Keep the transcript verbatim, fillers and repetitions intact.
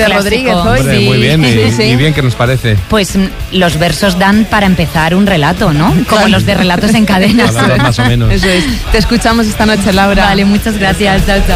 clásico. Rodríguez hoy. Hombre, muy bien, y, Sí, sí. y bien que nos parece. Pues mm, los versos dan para empezar un relato, ¿no? Como Claro. los de Relatos en Cadenas. La verdad, más o menos. Eso es. Te escuchamos esta noche, Laura. Vale, muchas gracias. Chao, chao.